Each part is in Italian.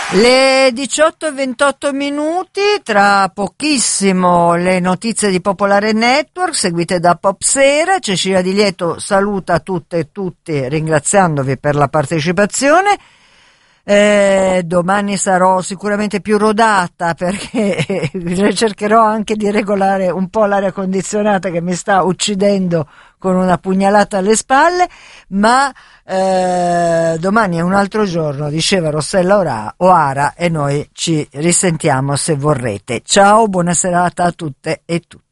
Le 18:28, tra pochissimo le notizie di Popolare Network seguite da Popsera. Cecilia Di Lieto saluta tutte e tutti ringraziandovi per la partecipazione. Domani sarò sicuramente più rodata perché cercherò anche di regolare un po' l'aria condizionata che mi sta uccidendo con una pugnalata alle spalle, ma domani è un altro giorno, diceva Rossella O'Hara, e noi ci risentiamo se vorrete. Ciao, buona serata a tutte e tutti.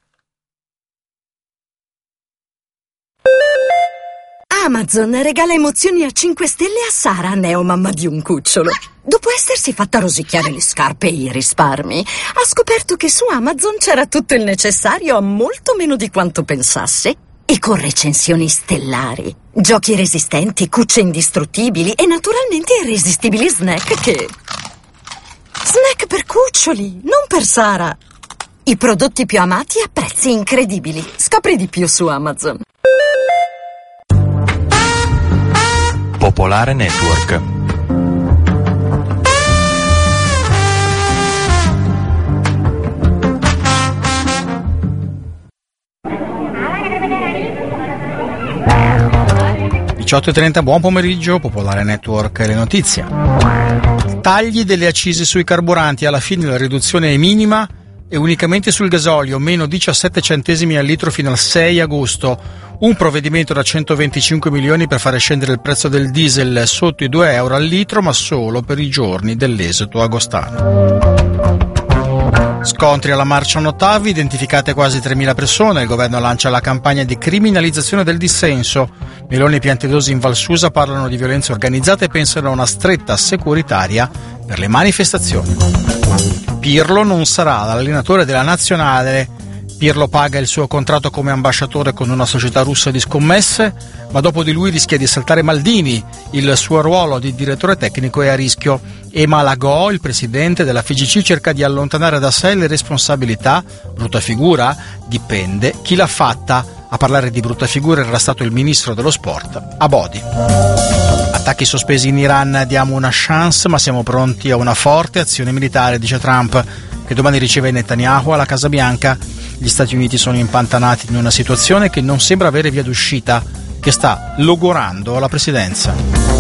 Amazon regala emozioni a 5 stelle a Sara, neomamma di un cucciolo. Dopo essersi fatta rosicchiare le scarpe e i risparmi, ha scoperto che su Amazon c'era tutto il necessario a molto meno di quanto pensasse. E con recensioni stellari, giochi resistenti, cucce indistruttibili e naturalmente irresistibili snack che... Snack per cuccioli, non per Sara. I prodotti più amati a prezzi incredibili. Scopri di più su Amazon. Popolare Network. Buon pomeriggio, Popolare Network e le notizie. Tagli delle accise sui carburanti, alla fine la riduzione è minima e unicamente sul gasolio, meno 17 centesimi al litro fino al 6 agosto. Un provvedimento da 125 milioni per fare scendere il prezzo del diesel sotto i 2 euro al litro, ma solo per i giorni dell'esodo agostano. Scontri alla Marcia Notavi, identificate quasi 3.000 persone, il governo lancia la campagna di criminalizzazione del dissenso. Meloni e Piantedosi in Val Susa parlano di violenza organizzata e pensano a una stretta securitaria per le manifestazioni. Pirlo non sarà l'allenatore della nazionale. Pirlo paga il suo contratto come ambasciatore con una società russa di scommesse, ma dopo di lui rischia di saltare Maldini. Il suo ruolo di direttore tecnico è a rischio. E Malagò, il presidente della FIGC, cerca di allontanare da sé le responsabilità. Brutta figura? Dipende chi l'ha fatta. A parlare di brutta figura era stato il ministro dello sport, Abodi. Attacchi sospesi in Iran, diamo una chance, ma siamo pronti a una forte azione militare, dice Trump, che domani riceve Netanyahu alla Casa Bianca. Gli Stati Uniti sono impantanati in una situazione che non sembra avere via d'uscita, che sta logorando la presidenza.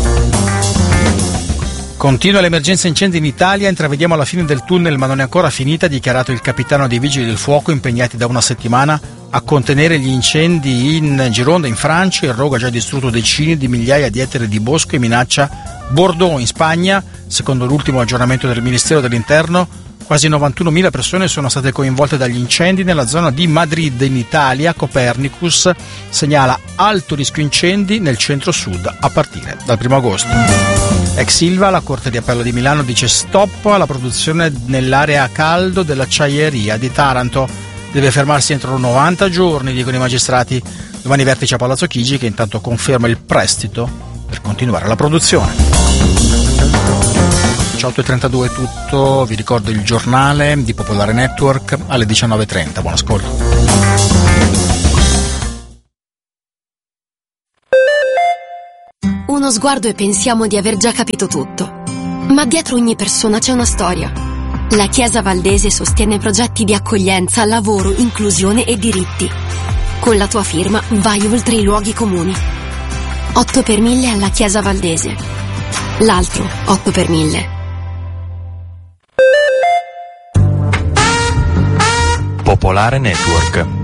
Continua l'emergenza incendi in Italia, intravediamo la fine del tunnel ma non è ancora finita, ha dichiarato il capitano dei Vigili del Fuoco impegnati da una settimana a contenere gli incendi in Gironda, in Francia. Il rogo ha già distrutto decine di migliaia di ettari di bosco e minaccia Bordeaux in Spagna. Secondo l'ultimo aggiornamento del Ministero dell'Interno, quasi 91.000 persone sono state coinvolte dagli incendi nella zona di Madrid in Italia. Copernicus segnala alto rischio incendi nel centro-sud a partire dal 1 agosto. Ex Ilva, la Corte di Appello di Milano dice stop alla produzione nell'area a caldo dell'acciaieria di Taranto. Deve fermarsi entro 90 giorni, dicono i magistrati. Domani vertice a Palazzo Chigi, che intanto conferma il prestito per continuare la produzione. 18:32 è tutto, vi ricordo il giornale di Popolare Network alle 19:30. Buon ascolto. Uno sguardo e pensiamo di aver già capito tutto. Ma dietro ogni persona c'è una storia. La Chiesa Valdese sostiene progetti di accoglienza, lavoro, inclusione e diritti. Con la tua firma vai oltre i luoghi comuni. 8 per 1000 alla Chiesa Valdese. L'altro 8 per 1000. Popolare Network.